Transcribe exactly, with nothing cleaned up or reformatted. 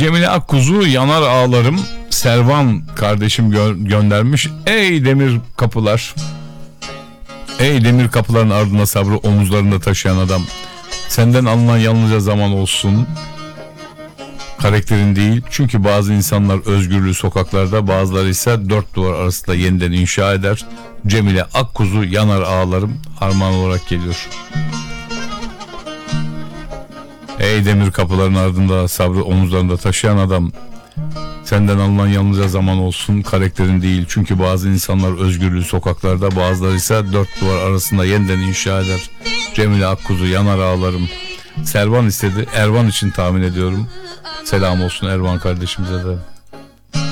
Cemile Akkuzu yanar ağlarım. Servan kardeşim gö- göndermiş. Ey demir kapılar. Ey demir kapıların ardında sabrı omuzlarında taşıyan adam. Senden alınan yalnızca zaman olsun. Karakterin değil. Çünkü bazı insanlar özgürlüğü sokaklarda, bazıları ise dört duvar arasında yeniden inşa eder. Cemile Akkuzu yanar ağlarım armağan olarak geliyor. Ey demir kapıların ardında sabrı omuzlarında taşıyan adam. Senden alınan yalnızca zaman olsun, karakterin değil. Çünkü bazı insanlar özgürlüğü sokaklarda, bazıları ise dört duvar arasında yeniden inşa eder. Cemile Akkuzu yanar ağlarım. Servan istedi. Ervan için tahmin ediyorum. Selam olsun Ervan kardeşimize de.